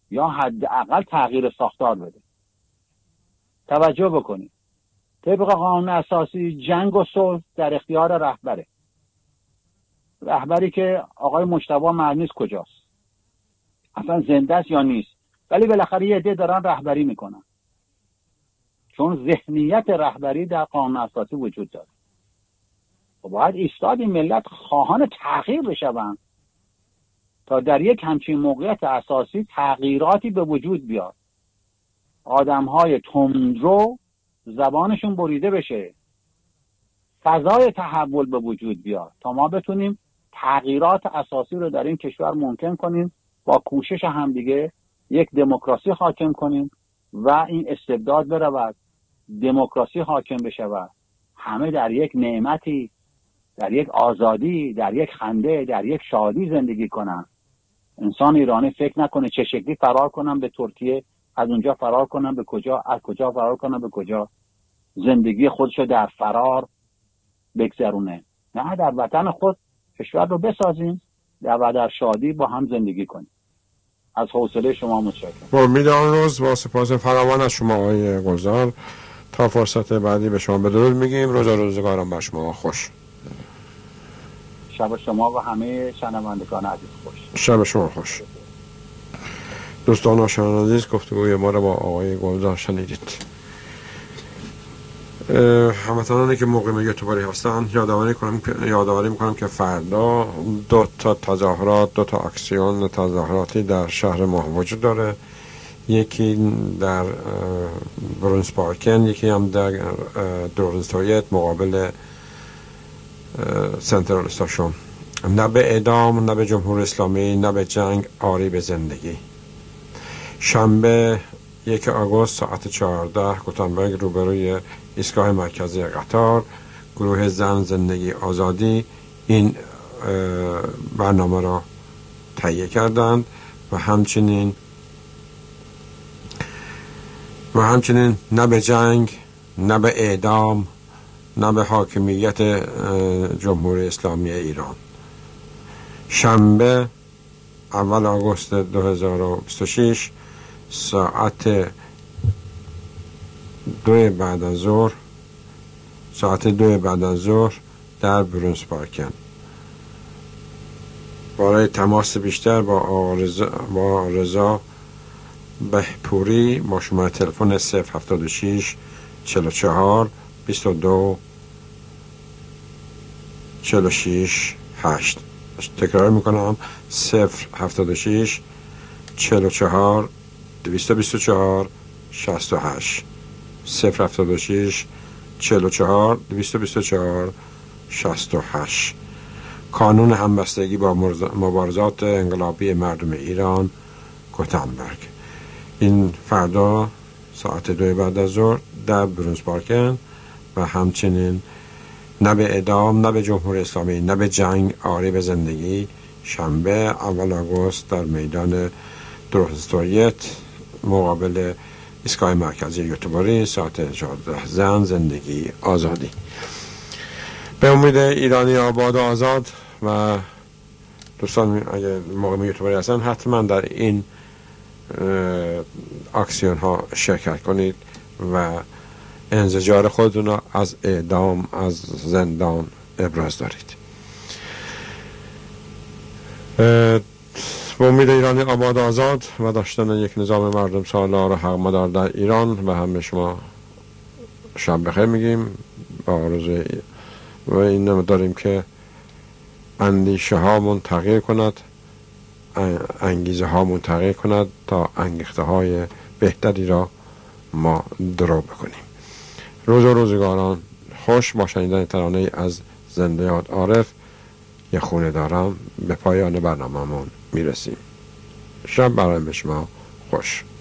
یا حداقل تغییر ساختار بده. توجه بکنید، طبق قانون اساسی جنگ و صلح در اختیار رهبره. رهبری که آقای مجتبی مهرنیز کجاست؟ اصلا زنده است یا نیست؟ ولی بالاخره یه عده دارن رهبری میکنن، چون ذهنیت رهبری در قانون اساسی وجود داره. و باید ایستاد این ملت خواهان تغییر بشوند تا در یک همچین موقعیت اساسی تغییراتی به وجود بیاد. آدم‌های تندرو زبانشون بریده بشه، فضای تحول به وجود بیاد تا ما بتونیم تغییرات اساسی رو در این کشور ممکن کنیم، با کوشش همدیگه یک دموکراسی حاکم کنیم و این استبداد برود، دموکراسی حاکم بشود، همه در یک نعمتی، در یک آزادی، در یک خنده، در یک شادی زندگی کنن. انسان ایرانی فکر نکنه چه شکلی فرار کنم به ترکیه، از اونجا فرار کنم به کجا، از کجا فرار کنم به کجا، زندگی خودشو در فرار بگذرونه. نه، در وطن خود کشور رو بسازیم و در شادی با هم زندگی کنیم. از حوصله شما متشکرم. با امید آن روز، با سپاس فراوان از شما آقای گلزار. تا فرصت بعدی به شما بدرود میگیم. روز روزگارم بر شما خوش. شب شما و همه شنوندگان عزیز خوش. شب شما خوش. دوستان و شنوندگان عزیز، گفتگوی ما را با آقای گلزار شنیدید. هموطنانی که مقیم یوتیوبری هستند یادآوری میکنم که فردا 2 تظاهرات، 2 اکسیون تظاهراتی در شهر ما وجود داره. یکی در برونز پارکن، یکی هم در دورنستویت مقابل سنترال استاشن. نه به اعدام، نه به جمهوری اسلامی، نه به جنگ، آری به زندگی. شنبه 1 آگوست ساعت 14 گوتنبرگ روبروی ایستگاه مرکزی قطار، گروه زن زندگی آزادی این برنامه را تهیه کردند و همچنین نه به جنگ، نه به اعدام، نه به حاکمیت جمهوری اسلامی ایران. شنبه 1 آگوست 2026 ساعت 2 بعد از ظهر در برونز پارکن. برای تماس بیشتر با رضا بهپوری با شماره تلفن 076 44 22 46 8. تکرار میکنم 076 44 224 68 076 44 224 68. کانون همبستگی با مبارزات انقلابی مردم ایران، گوتنبرگ. این فردا ساعت 2 بعد از ظهر در برونز پارکن و همچنین نه به اعدام، نه به جمهوری اسلامی، نه به جنگ، آری به زندگی. شنبه 1 آگوست در میدان دورنستویت مقابل ایستگاه مرکزی یوتیوبری ساعت 14. زن زندگی آزادی. به امید ایرانی آباد و آزاد. و دوستان اگر مقیم یوتیوبری هستن حتما در این اکسیون ها شرکت کنید و انزجار خودتون را از اعدام، از زندان ابراز دارید. با امید ایرانی آباد و آزاد و داشتن یک نظام مردم سالار و حق مدار در ایران و همه شما شب بخیر میگیم. با آرزوی و این داریم که اندیشه هامون تغییر کند، انگیزه هامون تغییر کند تا انگیخته های بهتری را ما درو بکنیم. روز و روزگاران خوش. با شنیدن ترانه از زنده یاد عارف یه خونه دارم به پایان برنامه‌مون میرسیم. شب برای شما خوش.